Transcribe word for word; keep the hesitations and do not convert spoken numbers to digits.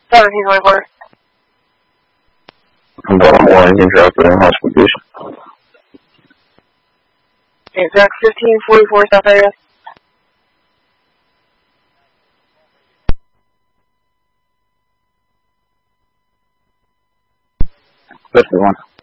seventeen twenty-four. Baltimore engine dropped in house condition. Exact fifteen forty-four South area. fifty-one.